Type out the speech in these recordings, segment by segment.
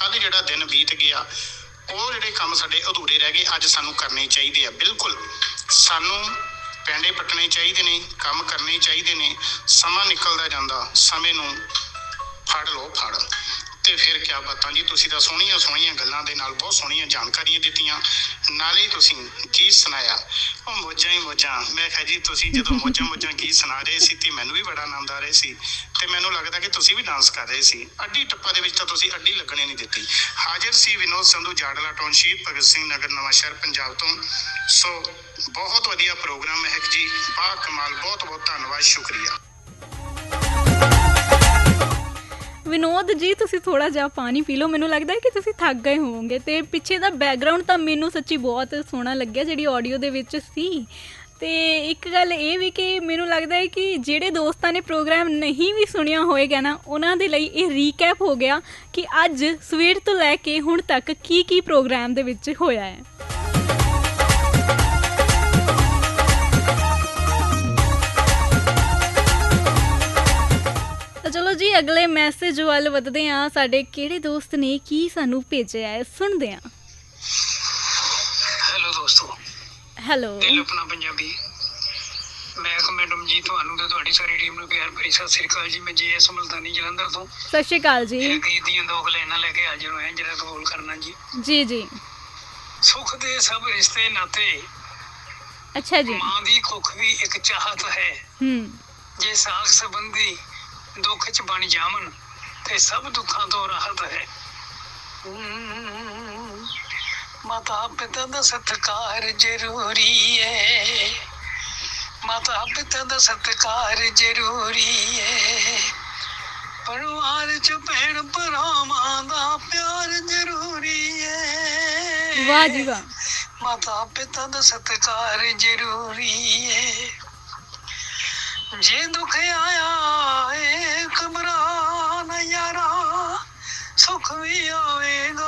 ਕੱल੍ਹ ਜਿਹੜਾ ਦਿਨ ਬੀਤ ਗਿਆ ਉਹ ਜਿਹੜੇ ਕੰਮ ਸਾਡੇ ਅਧੂਰੇ ਰਹਿ ਗਏ ਅੱਜ ਸਾਨੂੰ ਕਰਨੇ ਚਾਹੀਦੇ ਆ। ਬਿਲਕੁਲ ਸਾਨੂੰ ਪੈਂਡੇ ਪੱਟਣੇ ਚਾਹੀਦੇ ਨੇ, ਕੰਮ ਕਰਨੇ ਚਾਹੀਦੇ ਨੇ। ਸਮਾਂ ਨਿਕਲਦਾ ਜਾਂਦਾ, ਸਮੇਂ ਨੂੰ ਫੜ ਲਓ ਫੜ। ਤੇ ਫਿਰ ਕਿਆ ਬਾਤਾਂ ਜੀ, ਤੁਸੀਂ ਤਾਂ ਸੋਹਣੀਆਂ ਸੋਹਣੀਆਂ ਗੱਲਾਂ ਦੇ ਨਾਲ ਬਹੁਤ ਸੋਹਣੀਆਂ ਜਾਣਕਾਰੀਆਂ ਦਿੱਤੀਆਂ, ਨਾਲੇ ਤੁਸੀਂ ਗੀਤ ਸੁਣਾਇਆ। ਉਹ ਮੌਜਾਂ ਹੀ ਮੌਜਾਂ। ਮੈਂ ਕਿਹਾ ਜੀ ਤੁਸੀਂ ਜਦੋਂ ਮੌਜਾਂ ਗੀਤ ਸੁਣਾ ਰਹੇ ਸੀ ਤੇ ਮੈਨੂੰ ਵੀ ਬੜਾ ਆਨੰਦ ਆ ਰਿਹਾ ਸੀ ਤੇ ਮੈਨੂੰ ਲੱਗਦਾ ਕਿ ਤੁਸੀਂ ਵੀ ਡਾਂਸ ਕਰ ਰਹੇ ਸੀ। ਅੱਡੀ ਟੱਪਾ ਦੇ ਵਿੱਚ ਤਾਂ ਤੁਸੀਂ ਅੱਡੀ ਲੱਗਣੇ ਨਹੀਂ ਦਿੱਤੀ। ਹਾਜ਼ਰ ਸੀ ਵਿਨੋਦ ਸੰਧੂ, ਜਾੜਲਾ ਟਾਊਨ, ਸ਼ਹੀਦ ਭਗਤ ਸਿੰਘ ਨਗਰ, ਨਵਾਂਸ਼ਹਿਰ, ਪੰਜਾਬ ਤੋਂ। ਸੋ ਬਹੁਤ ਵਧੀਆ ਪ੍ਰੋਗਰਾਮ ਮਹਿਕ ਜੀ, ਬਾ ਕਮਾਲ। ਬਹੁਤ ਬਹੁਤ ਧੰਨਵਾਦ, ਸ਼ੁਕਰੀਆ। ਵਿਨੋਦ ਜੀ ਤੁਸੀਂ ਥੋੜ੍ਹਾ ਜਿਹਾ ਪਾਣੀ ਪੀ ਲਓ, ਮੈਨੂੰ ਲੱਗਦਾ ਹੈ ਕਿ ਤੁਸੀਂ ਥੱਕ ਗਏ ਹੋਵੋਗੇ। ਅਤੇ ਪਿੱਛੇ ਦਾ ਬੈਕਗਰਾਊਂਡ ਤਾਂ ਮੈਨੂੰ ਸੱਚੀ ਬਹੁਤ ਸੋਹਣਾ ਲੱਗਿਆ ਜਿਹੜੀ ਆਡੀਓ ਦੇ ਵਿੱਚ ਸੀ। ਅਤੇ ਇੱਕ ਗੱਲ ਇਹ ਵੀ ਕਿ ਮੈਨੂੰ ਲੱਗਦਾ ਹੈ ਕਿ ਜਿਹੜੇ ਦੋਸਤਾਂ ਨੇ ਪ੍ਰੋਗਰਾਮ ਨਹੀਂ ਵੀ ਸੁਣਿਆ ਹੋਏਗਾ ਨਾ, ਉਹਨਾਂ ਦੇ ਲਈ ਇਹ ਰੀਕੈਪ ਹੋ ਗਿਆ ਕਿ ਅੱਜ ਸਵੇਰ ਤੋਂ ਲੈ ਕੇ ਹੁਣ ਤੱਕ ਕੀ ਪ੍ਰੋਗਰਾਮ ਦੇ ਵਿੱਚ ਹੋਇਆ ਹੈ। ਚਲੋ ਜੀ ਅਗਲੇ ਮੈਸੇਜ ਵੱਲ ਵਧਦੇ ਹਾਂ। ਸਾਡੇ ਕਿਹੜੇ ਦੋਸਤ ਨੇ ਕੀ ਸਾਨੂੰ ਭੇਜਿਆ ਹੈ, ਸੁਣਦੇ ਹਾਂ। ਹੈਲੋ ਦੋਸਤੋ, ਹੈਲੋ ਦਿਲ ਆਪਣਾ ਪੰਜਾਬੀ। ਮੈਂ ਮੈਡਮ ਜੀ ਤੁਹਾਨੂੰ ਤੇ ਤੁਹਾਡੀ ਸਾਰੀ ਟੀਮ ਨੂੰ ਪਿਆਰ ਭਰੀ ਸਤਿ ਸ੍ਰੀ ਅਕਾਲ ਜੀ। ਮੈਂ JS ਮੁਲਤਾਨੀ ਜਲੰਧਰ ਤੋਂ। ਸਤਿ ਸ਼੍ਰੀ ਅਕਾਲ ਜੀ। ਗੀਤ ਦੀਆਂ ਦੋ ਲਾਈਨਾਂ ਲੈ ਕੇ ਹਾਜ਼ਰ ਹੋਏ ਜਿਹੜਾ ਕਬੂਲ ਕਰਨਾ ਜੀ। ਜੀ ਜੀ। ਸੁੱਖ ਦੇ ਸਭ ਰਿਸ਼ਤੇ ਨਾਤੇ, ਅੱਛਾ ਜੀ। ਮਾਂ ਦੀ ਕੁੱਖ ਵੀ ਇੱਕ ਚਾਹਤ ਹੈ। ਜੇ ਸਾਖ ਸੰਬੰਧੀ ਦੁੱਖ ਚ ਬਣ ਜਾਵਣ ਤੇ ਸਭ ਦੁੱਖਾਂ ਤੋਂ ਰਾਹਤ ਹੈ। ਮਾਤਾ ਪਿਤਾ ਦਾ ਸਤਿਕਾਰ ਜ਼ਰੂਰੀ ਹੈ, ਮਾਤਾ ਪਿਤਾ ਦਾ ਸਤਿਕਾਰ ਜ਼ਰੂਰੀ ਹੈ। ਪਰਿਵਾਰ ਚ ਭੈਣ ਭਰਾਵਾਂ ਦਾ ਪਿਆਰ ਜ਼ਰੂਰੀ ਹੈ। ਵਾਹ ਜੀ ਵਾਹ। ਮਾਤਾ ਪਿਤਾ ਦਾ ਸਤਿਕਾਰ ਜ਼ਰੂਰੀ ਹੈ। ਜੇ ਦੁੱਖ ਆਇਆ ਏ ਘਬਰਾ ਨਾ ਯਾਰਾ, ਸੁੱਖ ਵੀ ਆਵੇਗਾ।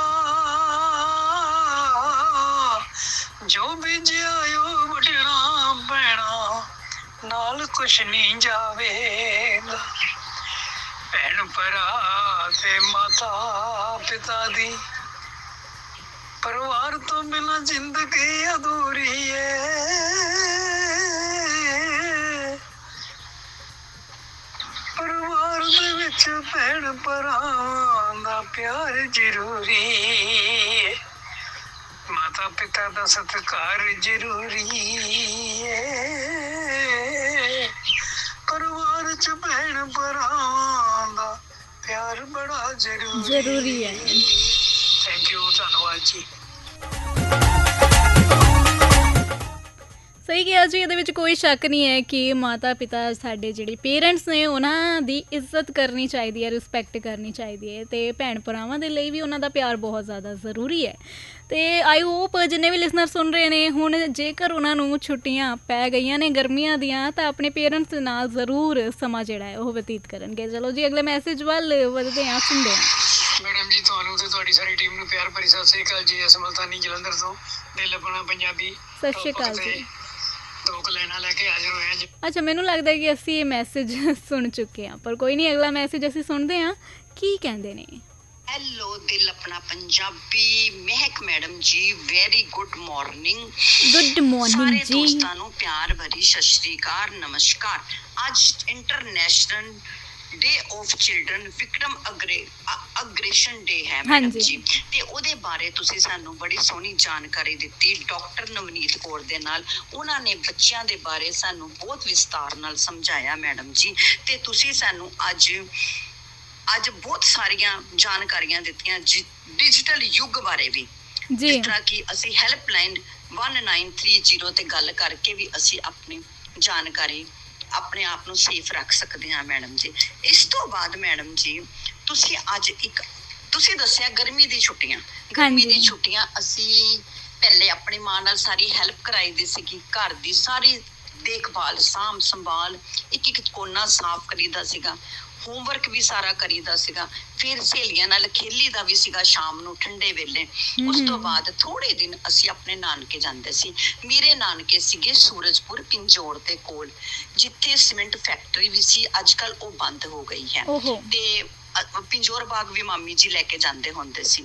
ਜੋ ਬੀਜਿਆ ਓ ਵੱਢਣਾ ਪੈਣਾ, ਨਾਲ ਕੁਛ ਨਹੀਂ ਜਾਵੇਗਾ। ਭੈਣ ਭਰਾ ਤੇ ਮਾਤਾ ਪਿਤਾ ਦੀ, ਪਰਿਵਾਰ ਤੋਂ ਬਿਨਾਂ ਜ਼ਿੰਦਗੀ ਅਧੂਰੀ ਏ। ਪਰਿਵਾਰ ਦੇ ਵਿੱਚ ਭੈਣ ਭਰਾਵਾਂ ਦਾ ਪਿਆਰ ਜ਼ਰੂਰੀ ਹੈ, ਮਾਤਾ ਪਿਤਾ ਦਾ ਸਤਿਕਾਰ ਜ਼ਰੂਰੀ ਹੈ। ਪਰਿਵਾਰ ਚ ਭੈਣ ਭਰਾਵਾਂ ਦਾ ਪਿਆਰ ਬੜਾ ਜ਼ਰੂਰੀ ਹੈ। ਥੈਂਕ ਯੂ, ਧੰਨਵਾਦ ਜੀ। ਸਹੀ ਕਿਹਾ ਜੀ, ਇਹਦੇ ਵਿੱਚ ਕੋਈ ਸ਼ੱਕ ਨਹੀਂ ਹੈ ਕਿ ਮਾਤਾ ਪਿਤਾ ਸਾਡੇ ਜਿਹੜੇ ਪੇਰੈਂਟਸ ਨੇ ਉਹਨਾਂ ਦੀ ਇੱਜ਼ਤ ਕਰਨੀ ਚਾਹੀਦੀ ਹੈ, ਰਿਸਪੈਕਟ ਕਰਨੀ ਚਾਹੀਦੀ ਹੈ। ਅਤੇ ਭੈਣ ਭਰਾਵਾਂ ਦੇ ਲਈ ਵੀ ਉਹਨਾਂ ਦਾ ਪਿਆਰ ਬਹੁਤ ਜ਼ਿਆਦਾ ਜ਼ਰੂਰੀ ਹੈ। ਅਤੇ ਆਈ ਹੋਪ ਜਿੰਨੇ ਵੀ ਲਿਸਨਰ ਸੁਣ ਰਹੇ ਨੇ ਹੁਣ, ਜੇਕਰ ਉਹਨਾਂ ਨੂੰ ਛੁੱਟੀਆਂ ਪੈ ਗਈਆਂ ਨੇ ਗਰਮੀਆਂ ਦੀਆਂ, ਤਾਂ ਆਪਣੇ ਪੇਰੈਂਟਸ ਦੇ ਨਾਲ ਜ਼ਰੂਰ ਸਮਾਂ ਜਿਹੜਾ ਹੈ ਉਹ ਬਤੀਤ ਕਰਨਗੇ। ਚਲੋ ਜੀ ਅਗਲੇ ਮੈਸੇਜ ਵੱਲ ਵਧਦੇ ਹਾਂ, ਸੁਣਦੇ ਹਾਂ। ਮੈਡਮ ਜੀ ਤੁਹਾਨੂੰ ਤੇ ਤੁਹਾਡੀ ਸਾਰੀ ਟੀਮ ਨੂੰ ਪਿਆਰ ਭਰੀ ਸਤਿ ਸ੍ਰੀ ਅਕਾਲ ਜੀ। JS ਮੁਲਤਾਨੀ ਜਲੰਧਰ ਤੋਂ, ਦਿਲ ਆਪਣਾ ਪੰਜਾਬੀ। ਸਤਿ ਸ਼੍ਰੀ ਅਕਾਲ ਜੀ। ਦੋ ਲਾਈਨਾਂ ਲੈ ਕੇ ਹਾਜ਼ਰ ਹੋਏ ਜੀ। ਅੱਛਾ, ਮੈਨੂੰ ਲੱਗਦਾ ਕਿ ਅਸੀਂ ਇਹ ਮੈਸੇਜ ਸੁਣ ਚੁੱਕੇ ਹਾਂ, ਪਰ ਕੋਈ ਨਹੀਂ, ਅਗਲਾ ਮੈਸੇਜ ਅਸੀਂ ਸੁਣਦੇ ਹਾਂ ਕੀ ਕਹਿੰਦੇ ਨੇ। ਹੈਲੋ ਦਿਲ ਆਪਣਾ ਪੰਜਾਬੀ, ਮਹਿਕ ਮੈਡਮ ਜੀ, very good morning. Good morning ਜੀ। ਸਾਰੇ ਦੋਸਤਾਂ ਨੂੰ ਪਿਆਰ ਭਰੀ ਸਤਿ ਸ਼੍ਰੀ ਅਕਾਲ, ਨਮਸਕਾਰ। ਅੱਜ international day of children, victim aggression ਡੇ ਹੈ ਮੈਡਮ ਜੀ, ਤੇ ਉਹਦੇ ਬਾਰੇ ਤੁਸੀਂ ਸਾਨੂੰ ਬੜੀ ਸੋਹਣੀ ਜਾਣਕਾਰੀ ਦਿੱਤੀ ਡਾਕਟਰ ਨਵਨੀਤ ਕੌਰ ਦੇ ਨਾਲ। ਉਹਨਾਂ ਨੇ ਬੱਚਿਆਂ ਦੇ ਬਾਰੇ ਸਾਨੂੰ ਬਹੁਤ ਵਿਸਤਾਰ ਨਾਲ ਸਮਝਾਇਆ ਮੈਡਮ ਜੀ। ਤੇ ਤੁਸੀਂ ਸਾਨੂੰ ਅੱਜ ਬਹੁਤ ਸਾਰੀਆਂ ਜਾਣਕਾਰੀਆਂ ਦਿੱਤੀਆਂ ਡਿਜੀਟਲ ਯੁੱਗ ਬਾਰੇ ਵੀ, ਜਿਸ ਤਰ੍ਹਾਂ ਕਿ ਅਸੀਂ ਹੈਲਪਲਾਈਨ 1930 ਤੇ ਗੱਲ ਕਰਕੇ ਵੀ ਅਸੀਂ ਆਪਣੀ ਜਾਣਕਾਰੀ, ਆਪਣੇ ਆਪ ਨੂੰ ਸੇਫ ਰੱਖ ਸਕਦੇ ਹਾਂ ਮੈਡਮ ਜੀ। ਇਸ ਤੋਂ ਬਾਅਦ ਮੈਡਮ ਜੀ ਤੁਸੀਂ ਦੱਸਿਆ ਗਰਮੀ ਦੀ ਛੁੱਟੀਆਂ ਅਸੀਂ ਪਹਿਲੇ ਆਪਣੀ ਮਾਂ ਨਾਲ ਸਾਰੀ ਹੈਲਪ ਕਰਾਈ ਦੀ ਸੀਗੀ, ਘਰ ਦੀ ਸਾਰੀ ਦੇਖਭਾਲ, ਸਾਂਭ ਸੰਭਾਲ, ਇੱਕ ਕੋਨਾ ਸਾਫ਼ ਕਰੀਦਾ ਸੀਗਾ, ਹੋਮਵਰਕ ਵੀ ਸਾਰਾ ਕਰੀਦਾ ਸੀਗਾ, ਫਿਰ ਸਹੇਲੀਆਂ ਨਾਲ ਖੇਲੀ ਦਾ ਵੀ ਸੀਗਾ ਸ਼ਾਮ ਨੂੰ ਠੰਡੇ ਵੇਲੇ। ਉਸ ਤੋਂ ਬਾਅਦ ਥੋੜੇ ਦਿਨ ਅਸੀਂ ਆਪਣੇ ਨਾਨਕੇ ਜਾਂਦੇ ਸੀ। ਮੇਰੇ ਨਾਨਕੇ ਸੀਗੇ ਸੂਰਜਪੁਰ ਪਿੰਜੋਰ ਦੇ ਕੋਲ, ਜਿੱਥੇ ਸੀਮੈਂਟ ਫੈਕਟਰੀ ਵੀ ਸੀ, ਅੱਜ ਕੱਲ ਉਹ ਬੰਦ ਹੋ ਗਈ ਹੈ। ਤੇ ਪਿੰਜੋਰ ਬਾਗ ਵੀ ਮਾਮੀ ਜੀ ਲੈ ਕੇ ਜਾਂਦੇ ਹੁੰਦੇ ਸੀ।